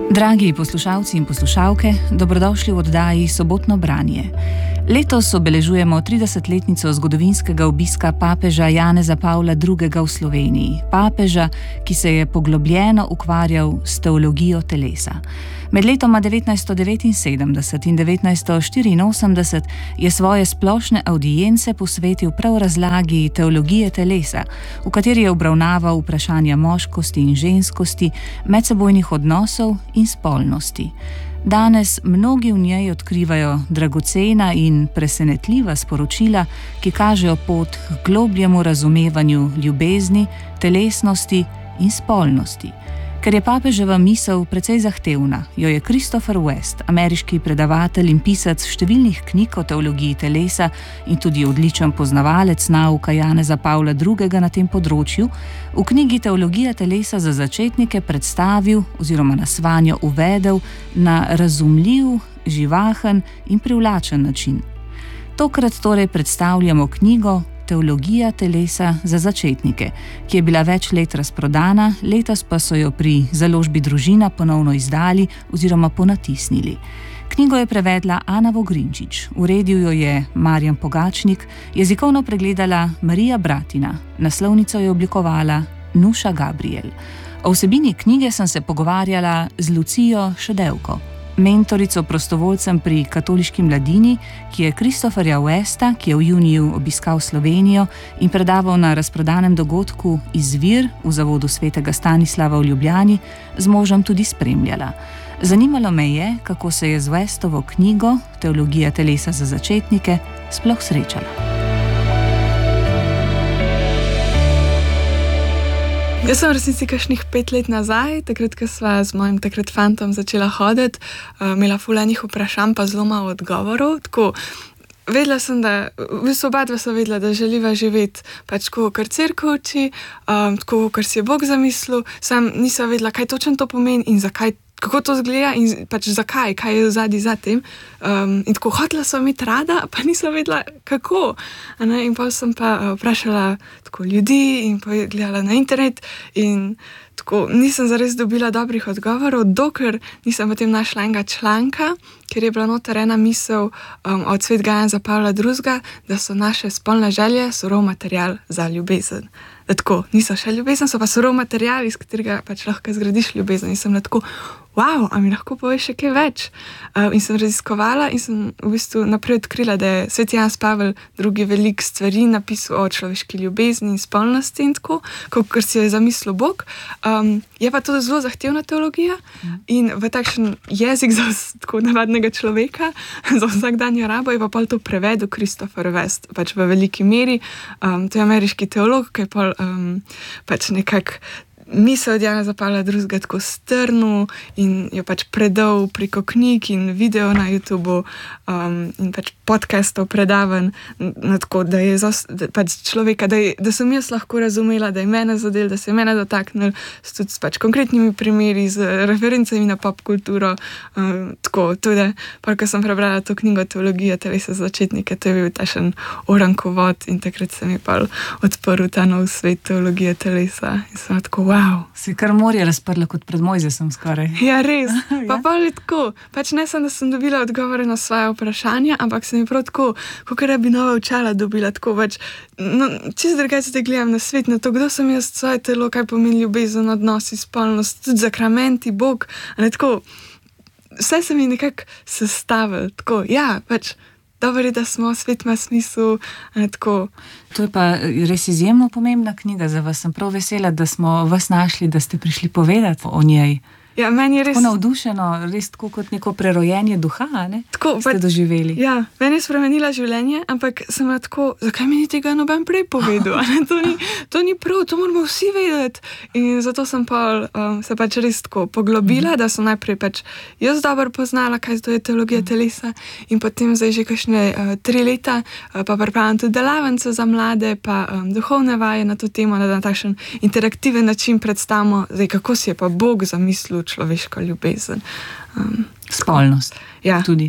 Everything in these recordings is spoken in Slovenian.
Dragi poslušalci in poslušalke, dobrodošli v oddaji Sobotno branje. Letos obeležujemo 30-letnico zgodovinskega obiska papeža Janeza Pavla II. V Sloveniji. Papeža, ki se je poglobljeno ukvarjal s teologijo telesa. Med letoma 1979 in 1984 je svoje splošne audience posvetil prav razlagi teologije telesa, v kateri je obravnaval vprašanja moškosti in ženskosti, medsebojnih odnosov in spolnosti. Danes mnogi v njej odkrivajo dragocena in presenetljiva sporočila, ki kažejo pot k globljemu razumevanju ljubezni, telesnosti in spolnosti. Ker je papeževa misel precej zahtevna, jo je Christopher West, ameriški predavatelj in pisac številnih knjig o teologiji telesa in tudi odličen poznavalec nauka Janeza Pavla II. Na tem področju, v knjigi Teologija telesa za začetnike predstavil oziroma nas vanjo uvedel na razumljiv, živahen in privlačen način. Tokrat torej predstavljamo knjigo Teologija telesa za začetnike, ki je bila več let razprodana, letos pa so jo pri založbi Družina ponovno izdali oziroma ponatisnili. Knjigo je prevedla Ana Vogrinčič, uredil jo je Marjan Pogačnik, jezikovno pregledala Marija Bratina, naslovnico je oblikovala Nuša Gabriel. O vsebini knjige sem se pogovarjala z Lucijo Šedevko, mentorico prostovoljcem pri katoliški mladini, ki je Christopherja Westa, ki je v juniju obiskal Slovenijo in predaval na razprodanem dogodku Izvir v zavodu svetega Stanislava v Ljubljani, z možem tudi spremljala. Zanimalo me je, kako se je z Westovo knjigo Teologija telesa za začetnike sploh srečala. Jaz sem v resnici kakšnih 5 let nazaj, takrat, ko sva z mojim takrat fantom začela hoditi, imela ful enih vprašanj, pa zelo malo odgovorov. Tako, vedela sem, da, v bistvu oba dva sva vedela, da želiva živeti pač tako, kar cerkev uči, tako, kar si je Bog zamislil, sam nisva vedela, kaj točno to pomeni in zakaj, kako to izgleda in pač zakaj, kaj je zadaj za tem. In tako hotela sem imeti rada, pa nisem vedela, kako. In pa sem pa vprašala tako ljudi in pa gledala na internet in tako nisem zares dobila dobrih odgovorov, dokler nisem potem našla enega članka, kjer je bila noter ena misel od svetega Janeza Pavla II., da so naše spolne želje surov material za ljubezen. Da tako, niso še ljubezen, so pa surov material, iz katerega pač lahko zgradiš ljubezen. In sem tako, wow, a mi lahko poveš še kaj več? In sem raziskovala in sem v bistvu naprej odkrila, da je sveti Janez Pavel II. Veliko stvari napisal o človeški ljubezni in spolnosti in tako, kakor si je zamislil Bog. Je pa to zelo zahtevna teologija in v takšen jezik za tako navadnega človeka, za vsakdanjo rabo je pa pol to prevedel Christopher West, pač v veliki meri. To je ameriški teolog, ki je pol pač nekak misel od Janeza Pavla II. Tako strnil in jo pač predal preko knjig in video na YouTubeu in pač podcastov predavanj, tako da je pač človeka, da sem jaz lahko razumela, da je mene zadel, da se je mene dotaknil tudi s pač konkretnimi primeri, z referencami na pop kulturo, tako, tudi, ko sem prebrala to knjigo Teologija telesa za začetnike, to je bil tašen orankovod in takrat se mi pa odprl ta nov svet teologije telesa in sem tako, wow. Si kar morje razprla kot pred Mojzesom skoraj. Ja, res. Pa je tako. Pač ne sem, da sem dobila odgovore na svoje vprašanja, ampak sem mi prav tako, kakor da bi nova očala dobila, tako pač, no, čisto drugače se gledam na svet, na to, kdo sem jaz, svoje telo, kaj pomeni ljubezen, odnosi, spolnost, tudi zakramenti, Bog, tako, vse se mi nekako sestavil, tako, ja, pač, dobro je, da smo, svet ima smisel, tako. To je pa res izjemno pomembna knjiga za vas. Sem prav vesela, da smo vas našli, da ste prišli povedati o njej. Ja, meni je res... Tako navdušeno, res tako kot neko prerojenje duha, ne? Tako, ste doživeli. Ja, meni je spremenila življenje, ampak sem tako, zakaj mi ni tega noben prej povedal? To ni prav, to moramo vsi vedeti. In zato sem pa se pač res tako poglobila, da sem najprej pač jaz dobro poznala, kaj to je teologija telesa in potem zdaj že kakšne 3 leta pa pripravljam tudi delavnice za mlade, pa duhovne vaje na to temo, da na takšen interaktiven način predstavimo, zdaj kako si je pa Bog zamislil človeško ljubezen. Spolnost. Ja. Tudi.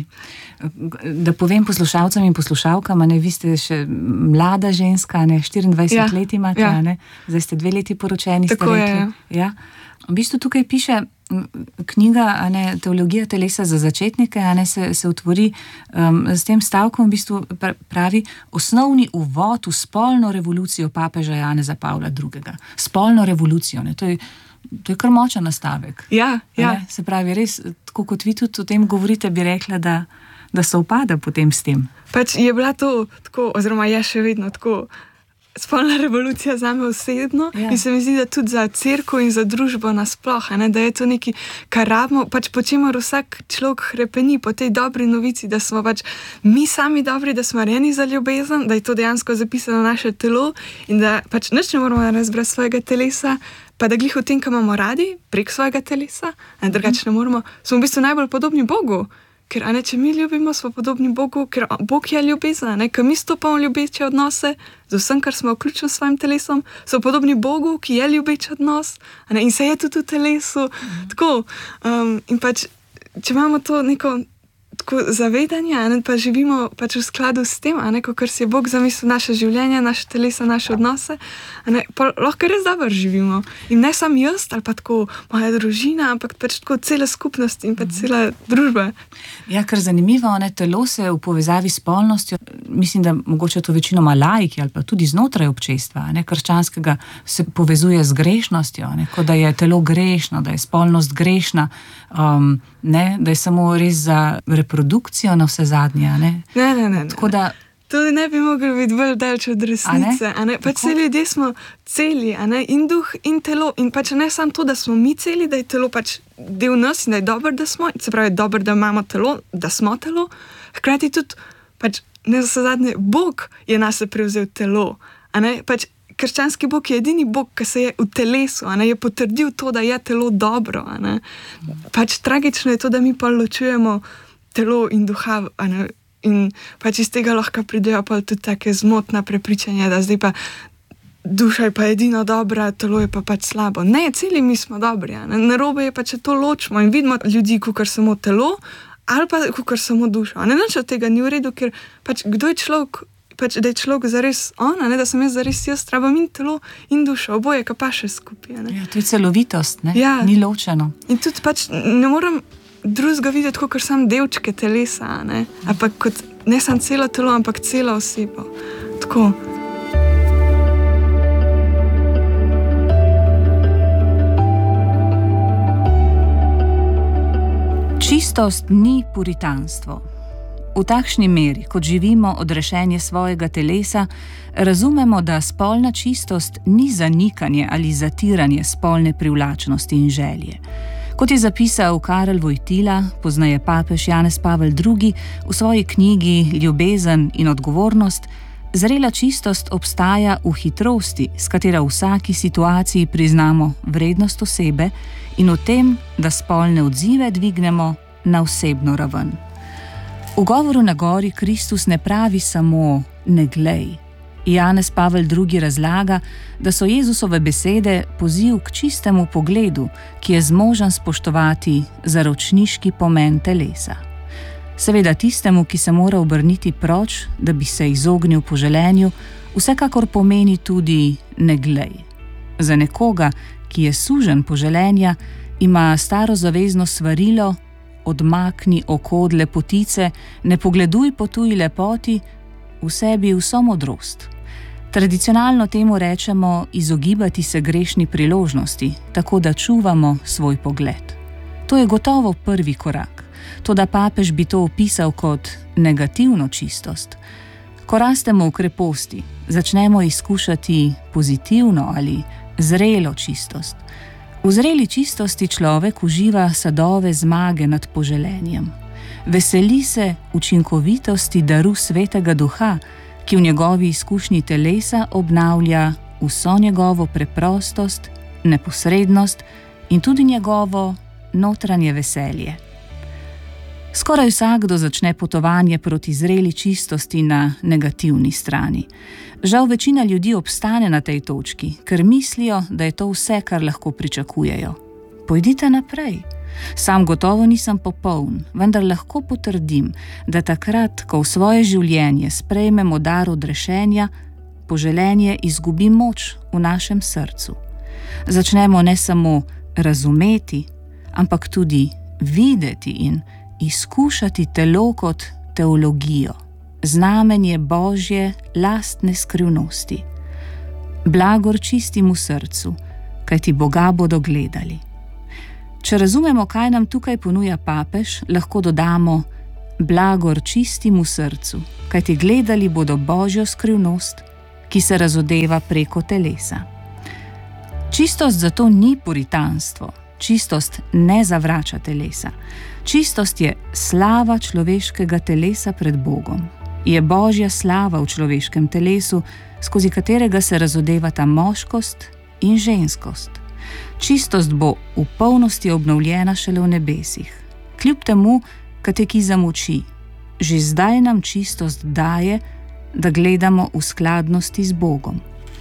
Da povem poslušalcem in poslušalkam, ne, vi ste še mlada ženska, ne, 24 let imate, ja. Ne, zdaj ste 2 leti poročeni. Tako ste rekli. Je. Ja. V bistvu tukaj piše knjiga, Teologija telesa za začetnike, se otvori s tem stavkom, v bistvu pravi osnovni uvod v spolno revolucijo papeža Janeza Pavla II. Spolno revolucijo, to je kar močen nastavek. Ja. Se pravi, res, tako kot vi tudi o tem govorite, bi rekla, da se upada potem s tem. Pač je bila to tako, oziroma je še vedno tako, spolna revolucija zame osebno, in se mi zdi, da tudi za cerkev in za družbo nasploh, da je to nekaj, kar rabimo, pač po čemer vsak človek hrepeni po tej dobri novici, da smo pač mi sami dobri, da smo rejeni za ljubezen, da je to dejansko zapisano v naše telo in da pač nič ne moramo narediti brez svojega telesa, pa da glih v tem, kar imamo radi, prek svojega telesa, drugače ne moramo, smo v bistvu najbolj podobni Bogu. Ker, če mi ljubimo, smo podobni Bogu, ker Bog je ljubezen, ker mi stopamo v ljubeče odnose, z vsem, kar smo vključili s svojim telesom, so podobni Bogu, ki je ljubeč odnos, in se je tudi v telesu. Tako, in pač, če imamo to neko tako zavedanje, pa živimo pač v skladu s tem, kar si je Bog zamislil naše življenje, naše telesa, naše odnose, pa lahko res dobro živimo. In ne sam jaz, ali pa tako moja družina, ampak pač tako cela skupnost in pa cela družba. Ja, ker zanimivo, telo se v povezavi s spolnostjo, mislim, da mogoče to večinoma laiki ali pa tudi znotraj občestva, krščanskega, se povezuje z grešnostjo, kot da je telo grešno, da je spolnost grešna, da je samo res za reprodukcijo na vse zadnje. Ne. Tako da tudi ne bi mogli biti bolj daleč od resnice. Pač vsi ljudje smo celi, in duh, in telo. In pač ne samo to, da smo mi celi, da je telo pač del nas in da je dobro, da smo, se pravi, dobro, da imamo telo, da smo telo. Hkrati tudi, pač ne za zadnje, Bog je nas prevzel telo. Pač krščanski Bog je edini Bog, ki se je v telesu, je potrdil to, da je telo dobro. Pač tragično je to, da mi pa ločujemo telo in duha, in pač iz tega lahko pridejo pa tudi take zmotna prepričanja, da zdaj pa duša je pa edino dobra, telo je pa pač slabo. Ne, celi mi smo dobri, narobe je pa, če to ločimo in vidimo ljudi, kakor samo telo, ali pa kakor samo dušo. Nič od tega ni v redu, ker pač kdo je človek, pač, da je človek zares ona, da sem jaz zares jaz, rabam in telo in dušo, oboje, ka pa še skupaj. Ja, to je celovitost, ni ločeno. In tudi pač ne moram drugega videti, kot sam delčke telesa, ampak kot ne samo celo telo, ampak celo osebo. Tako. Čistost ni puritanstvo. V takšni meri, kot živimo odrešenje svojega telesa, razumemo, da spolna čistost ni zanikanje ali zatiranje spolne privlačnosti in želje. Kot je zapisal Karel Wojtyla, pozneje papež Janez Pavel II. V svoji knjigi Ljubezen in odgovornost, zrela čistost obstaja v hitrosti, s katero v vsaki situaciji priznamo vrednost osebe in v tem, da spolne odzive dvignemo na osebno raven. V govoru na gori Kristus ne pravi samo ne glej. Janez Pavel II. Razlaga, da so Jezusove besede poziv k čistemu pogledu, ki je zmožen spoštovati zaročniški pomen telesa. Seveda tistemu, ki se mora obrniti proč, da bi se izognil poželenju, vsekakor pomeni tudi ne glej. Za nekoga, ki je sužen poželenja, ima staro zavezno svarilo: odmakni oko od lepotice, ne pogleduj po tuji lepoti, v sebi vso modrost. Tradicionalno temu rečemo izogibati se grešni priložnosti, tako da čuvamo svoj pogled. To je gotovo prvi korak, toda papež bi to opisal kot negativno čistost. Ko rastemo v kreposti, začnemo izkušati pozitivno ali zrelo čistost. V zreli čistosti človek uživa sadove zmage nad poželenjem. Veseli se učinkovitosti daru Svetega Duha, ki v njegovi izkušnji telesa obnavlja vso njegovo preprostost, neposrednost in tudi njegovo notranje veselje. Skoraj vsakdo začne potovanje proti zreli čistosti na negativni strani. Žal večina ljudi obstane na tej točki, ker mislijo, da je to vse, kar lahko pričakujejo. Pojdite naprej. Sam gotovo nisem popoln, vendar lahko potrdim, da takrat, ko v svoje življenje sprejmemo dar odrešenja, poželenje izgubi moč v našem srcu. Začnemo ne samo razumeti, ampak tudi videti in izkušati telo kot teologijo, znamenje Božje lastne skrivnosti. Blagor čistim v srcu, kajti Boga bodo gledali. Če razumemo, kaj nam tukaj ponuja papež, lahko dodamo: blagor čistim v srcu, kajti gledali bodo Božjo skrivnost, ki se razodeva preko telesa. Čistost zato ni puritanstvo, čistost ne zavrača telesa. Čistost je slava človeškega telesa pred Bogom. Je Božja slava v človeškem telesu, skozi katerega se razodevata moškost in ženskost. Čistost bo v polnosti obnovljena šele v nebesih. Kljub temu katekizem uči: že zdaj nam čistost daje, da gledamo v skladnosti z Bogom.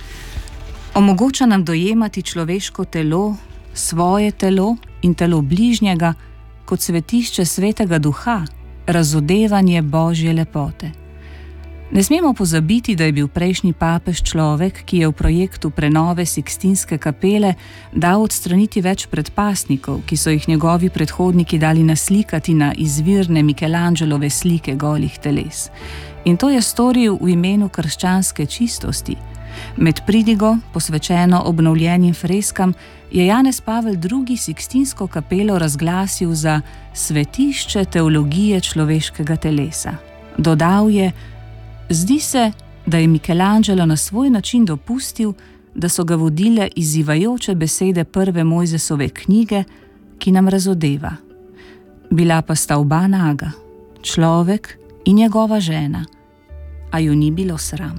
Omogoča nam dojemati človeško telo, svoje telo in telo bližnjega kot svetišče Svetega Duha, razodevanje Božje lepote. Ne smemo pozabiti, da je bil prejšnji papež človek, ki je v projektu prenove Sikstinske kapele dal odstraniti več predpasnikov, ki so jih njegovi predhodniki dali naslikati na izvirne Michelangelove slike golih teles. In to je storil v imenu krščanske čistosti. Med pridigo, posvečeno obnovljenim freskam, je Janez Pavel II. Sikstinsko kapelo razglasil za svetišče teologije človeškega telesa. Dodal je: zdi se, da je Michelangelo na svoj način dopustil, da so ga vodile izzivajoče besede prve Mojzesove knjige, ki nam razodeva. Bila pa sta oba naga, človek in njegova žena, a ju ni bilo sram.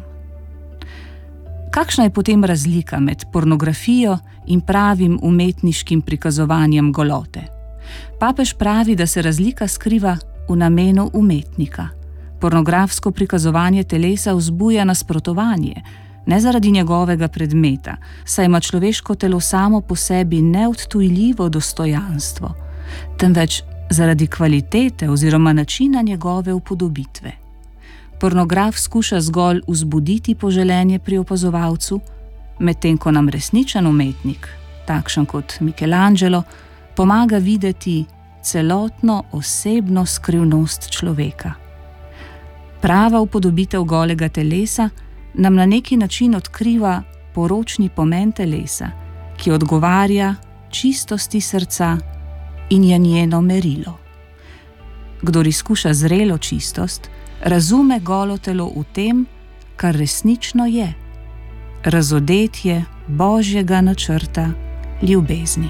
Kakšna je potem razlika med pornografijo in pravim umetniškim prikazovanjem golote? Papež pravi, da se razlika skriva v namenu umetnika. Pornografsko prikazovanje telesa vzbuja nasprotovanje, ne zaradi njegovega predmeta, saj ima človeško telo samo po sebi neodtujljivo dostojanstvo, temveč zaradi kvalitete oziroma načina njegove upodobitve. Pornograf skuša zgolj vzbuditi poželenje pri opazovalcu, medtem ko nam resničen umetnik, takšen kot Michelangelo, pomaga videti celotno osebno skrivnost človeka. Prava upodobitev golega telesa nam na neki način odkriva poročni pomen telesa, ki odgovarja čistosti srca in je njeno merilo. Kdor izkuša zrelo čistost, razume golo telo v tem, kar resnično je, razodetje Božjega načrta ljubezni.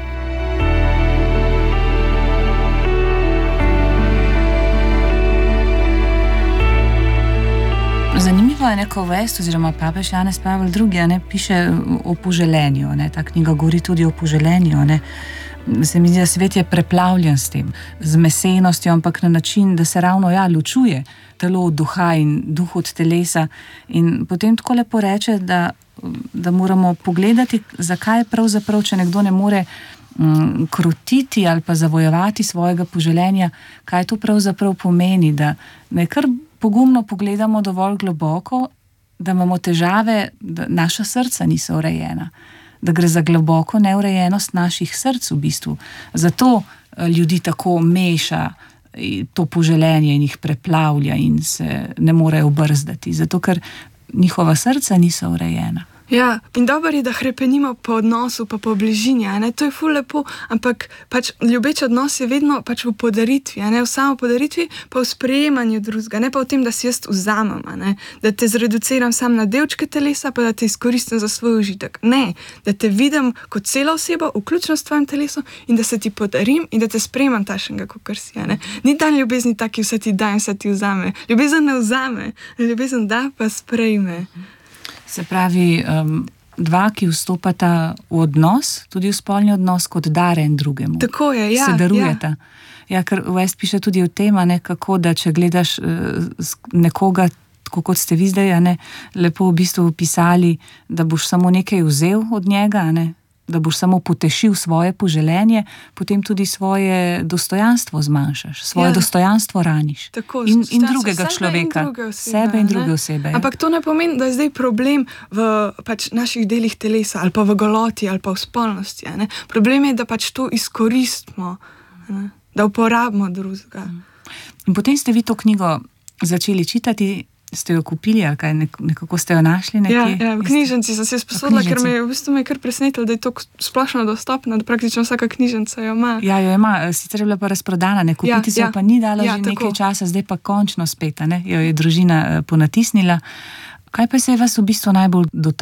Zanimivo je neko vest, oziroma papež Janez Pavel II. Piše o poželenju, ta knjiga govori tudi o poželenju. Se mi zdi, da svet je preplavljen s tem, z mesenostjo, ampak na način, da se ravno ločuje telo od duha in duh od telesa. In potem tako lepo reče, da moramo pogledati, zakaj pravzaprav, če nekdo ne more krotiti ali pa zavojevati svojega poželenja, kaj to pravzaprav pomeni, da ne kar pogumno pogledamo dovolj globoko, da imamo težave, da naša srca niso urejena, da gre za globoko neurejenost naših src v bistvu. Zato ljudi tako meša to poželenje in jih preplavlja in se ne morejo brzdati, zato ker njihova srca niso urejena. Ja, in dobro je, da hrepenimo po odnosu, pa po bližini, to je ful lepo, ampak ljubeč odnos je vedno v podaritvi, v samo podaritvi, pa v sprejemanju drugega, ne pa v tem, da si jaz vzamem, da te zreduciram sam na delčke telesa, pa da te izkoristim za svoj užitek. Ne, da te vidim kot celo osebo, vključno s tvojim telesom in da se ti podarim in da te sprejemam tašnega, kakor si. Ni dan ljubezni taki, vse ti daj in vse ti vzame. Ljubezen ne vzame, ljubezen da pa sprejme. Se pravi, dva, ki vstopata v odnos, tudi v spolni odnos, kot daren drugemu. Tako je, ja. Se darujeta. Ja, ker West piše tudi o tem, kako da če gledaš nekoga, tako kot ste vi zdaj, lepo v bistvu opisali, da boš samo nekaj vzel od njega, da boš samo potešil svoje poželenje, potem tudi svoje dostojanstvo zmanjšaš, svoje dostojanstvo raniš. Tako, in drugega človeka, sebe in druge osebe. Ampak to ne pomeni, da je zdaj problem v pač naših delih telesa, ali pa v goloti, ali pa v spolnosti. Ne? Problem je, da pač to izkoristimo, ne? Da uporabimo drugega. In potem ste vi to knjigo začeli čitati, ste jo kupili ali kaj, nekako ste jo našli nekje? Ja, v knjižnici sem se sposodila, ker me je kar presenetilo, da je to splošno dostopno, da praktično vsaka knjižnica jo ima. Ja, jo ima, sicer je bila pa razprodana, ne, kupiti se jo pa ni dalo že nekaj časa, zdaj pa končno spet, ne, jo je družina ponatisnila. Kaj pa se je vas v bistvu najbolj dotaknilo?